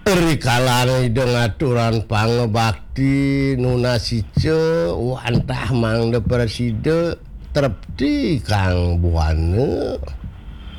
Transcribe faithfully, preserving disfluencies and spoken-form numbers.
Rikalan hideung aturan pangebakti nuna sice wantah mangde preside trepti Kang Buana.